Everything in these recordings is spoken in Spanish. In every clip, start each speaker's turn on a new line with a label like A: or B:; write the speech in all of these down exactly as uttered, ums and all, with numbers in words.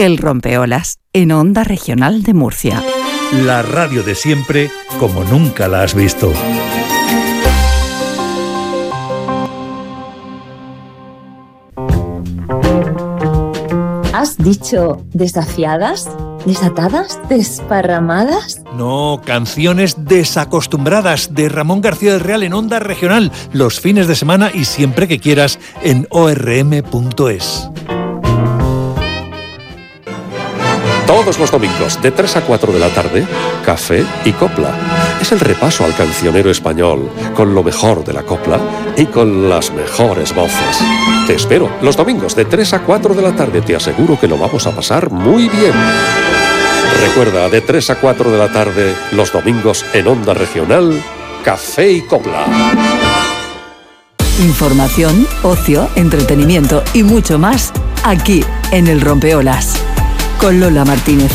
A: El Rompeolas, en Onda Regional de Murcia.
B: La radio de siempre, como nunca la has visto.
C: ¿Has dicho desafiadas? ¿Desatadas? ¿Desparramadas?
B: No, canciones desacostumbradas de Ramón García del Real en Onda Regional, los fines de semana y siempre que quieras en o erre eme punto es.
D: Todos los domingos, de tres a cuatro de la tarde, Café y Copla. Es el repaso al cancionero español, con lo mejor de la copla y con las mejores voces. Te espero, los domingos, de tres a cuatro de la tarde. Te aseguro que lo vamos a pasar muy bien. Recuerda, de tres a cuatro de la tarde, los domingos en Onda Regional, Café y Copla.
A: Información, ocio, entretenimiento y mucho más, aquí en El Rompeolas, con Lola Martínez.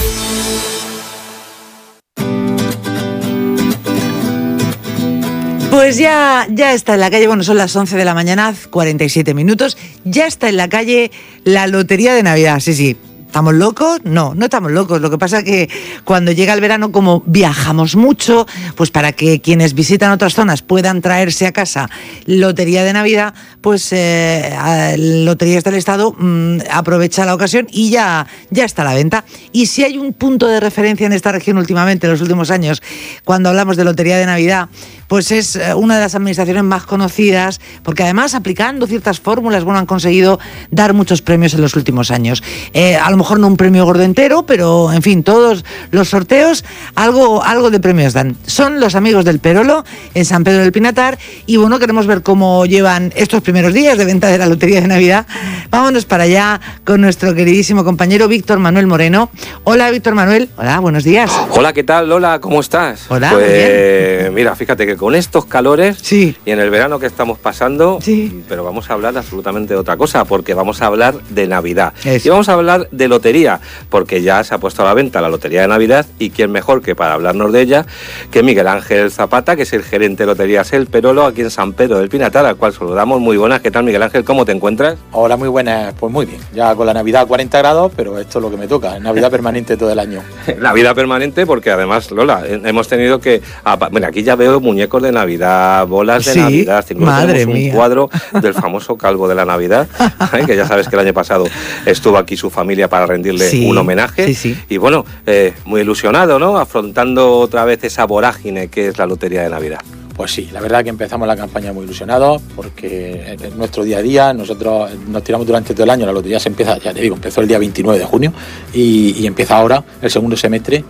E: Pues ya, ya está en la calle, bueno, son las once de la mañana, cuarenta y siete minutos, ya está en la calle la Lotería de Navidad, sí, sí. ¿Estamos locos? No, no estamos locos. Lo que pasa es que cuando llega el verano, como viajamos mucho, pues para que quienes visitan otras zonas puedan traerse a casa Lotería de Navidad, pues eh, Loterías del Estado mmm, aprovecha la ocasión y ya, ya está a la venta. Y si hay un punto de referencia en esta región últimamente, en los últimos años, cuando hablamos de Lotería de Navidad, pues es una de las administraciones más conocidas, porque además aplicando ciertas fórmulas, bueno, han conseguido dar muchos premios en los últimos años. Eh, a lo mejor no un premio gordo entero, pero en fin, todos los sorteos, algo, algo de premios dan. Son los amigos del Perolo, en San Pedro del Pinatar, y bueno, queremos ver cómo llevan estos primeros días de venta de la Lotería de Navidad. Vámonos para allá con nuestro queridísimo compañero Víctor Manuel Moreno. Hola, Víctor Manuel. Hola, buenos días.
F: Hola, ¿qué tal, Lola? ¿Cómo estás?
E: Hola,
F: pues,
E: muy bien.
F: Mira, fíjate que con estos calores
E: sí.
F: y en el verano que estamos pasando,
E: sí.
F: pero vamos a hablar absolutamente de otra cosa, porque vamos a hablar de Navidad.
E: Eso.
F: Y vamos a hablar de lotería, porque ya se ha puesto a la venta la Lotería de Navidad, y quién mejor que para hablarnos de ella que Miguel Ángel Zapata, que es el gerente de Loterías El Perolo aquí en San Pedro del Pinatar, al cual saludamos. Muy buenas. ¿Qué tal, Miguel Ángel? ¿Cómo te encuentras?
G: Hola, muy buenas. Pues muy bien. Ya con la Navidad a cuarenta grados, pero esto es lo que me toca. Navidad permanente todo el año.
F: Navidad permanente, porque además, Lola, hemos tenido que... Bueno, aquí ya veo muñecos de Navidad, bolas de
E: sí,
F: Navidad, incluso
E: madre
F: tenemos un
E: mía.
F: cuadro del famoso Calvo de la Navidad, ¿eh? Que ya sabes que el año pasado estuvo aquí su familia para rendirle
E: sí,
F: un homenaje.
E: Sí, sí.
F: Y bueno, eh, muy ilusionado, ¿no? Afrontando otra vez esa vorágine que es la Lotería de Navidad.
G: Pues sí, la verdad que empezamos la campaña muy ilusionados, porque en nuestro día a día nosotros nos tiramos durante todo el año. La lotería se empieza, ya te digo, empezó el día veintinueve de junio y, y empieza ahora el segundo semestre.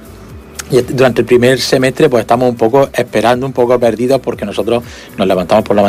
G: Y durante el primer semestre pues estamos un poco esperando, un poco perdidos, porque nosotros nos levantamos por la mañana